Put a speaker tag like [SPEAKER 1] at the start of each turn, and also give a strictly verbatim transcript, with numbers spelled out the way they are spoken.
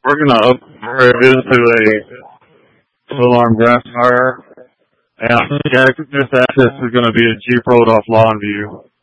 [SPEAKER 1] We're gonna upgrade this to a full-arm grass fire, and I think this access is gonna be a Jeep Road off Lawn View.